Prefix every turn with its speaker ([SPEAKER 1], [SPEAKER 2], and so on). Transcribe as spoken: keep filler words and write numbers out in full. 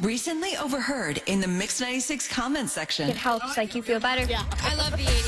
[SPEAKER 1] Recently overheard in the Mix ninety-six comment section.
[SPEAKER 2] It helps, like you feel better.
[SPEAKER 3] Yeah, I love the